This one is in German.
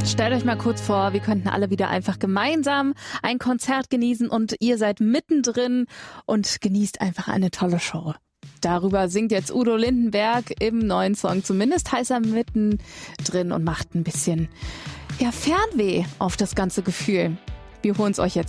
Stellt euch mal kurz vor, wir könnten alle wieder einfach gemeinsam ein Konzert genießen und ihr seid mittendrin und genießt einfach eine tolle Show. Darüber singt jetzt Udo Lindenberg im neuen Song. Zumindest heißt er mittendrin und macht ein bisschen Fernweh auf das ganze Gefühl. Wir holen es euch jetzt